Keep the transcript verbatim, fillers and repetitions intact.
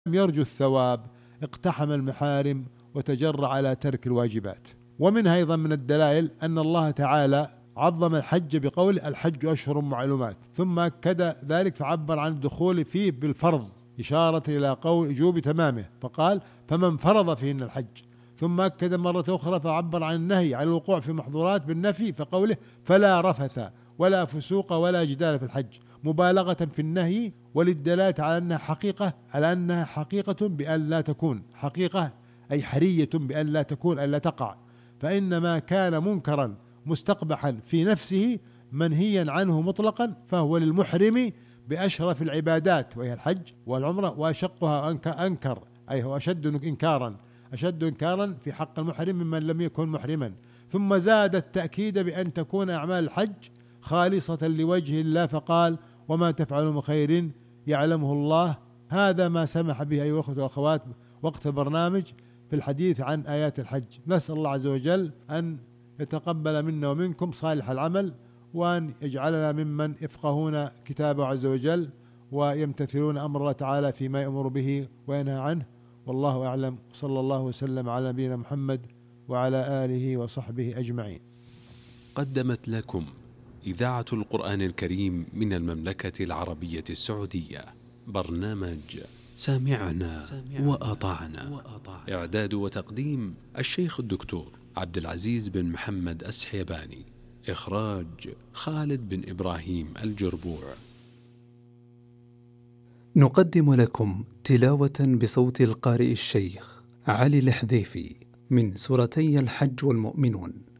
يرجو الثواب اقتحم المحارم وتجرع على ترك الواجبات. ومنها أيضا من الدلائل أن الله تعالى عظم الحج بقول الحج أشهر معلومات، ثم أكد ذلك فعبر عن الدخول فيه بالفرض إشارة إلى قول وجوب تمامه، فقال فمن فرض فيهن الحج، ثم أكد مرة أخرى فعبر عن النهي عن الوقوع في محظورات بالنفي فقوله فلا رفث ولا فسوق ولا جدال في الحج، مبالغة في النهي وللدلالة على أنها حقيقة على أنها حقيقة بأن لا تكون، حقيقة أي حرية بأن لا تكون أن لا تقع، فإنما كان منكرا مستقبحا في نفسه منهيا عنه مطلقا فهو للمحرم بأشرف العبادات وهي الحج والعمرة، وأشقها أنكر أي هو أشد إنكارا أشد إنكارا في حق المحرم ممن لم يكن محرما. ثم زاد التأكيد بأن تكون أعمال الحج خالصة لوجه الله، فقال وما تفعلوا من خير يعلمه الله. هذا ما سمح به أيها الأخوة والأخوات وقت البرنامج في الحديث عن آيات الحج. نسأل الله عز وجل أن يتقبل منا ومنكم صالح العمل، وأن يجعلنا ممن يفقهون كتابه عز وجل ويمتثلون أمر الله تعالى فيما يأمر به وينهى عنه. والله أعلم، صلى الله وسلم على نبينا محمد وعلى آله وصحبه أجمعين. قدمت لكم إذاعة القرآن الكريم من المملكة العربية السعودية برنامج سامعنا وأطعنا. إعداد وتقديم الشيخ الدكتور عبد العزيز بن محمد السحيباني. إخراج خالد بن إبراهيم الجربوع. نقدم لكم تلاوة بصوت القارئ الشيخ علي الحذيفي من سورتي الحج والمؤمنون.